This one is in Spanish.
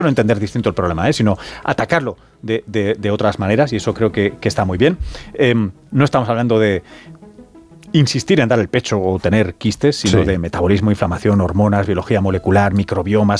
no entender distinto el problema, sino atacarlo de otras maneras, y eso creo que está muy bien. No estamos hablando de insistir en dar el pecho o tener quistes, sino de metabolismo, inflamación, hormonas, biología molecular, microbiomas,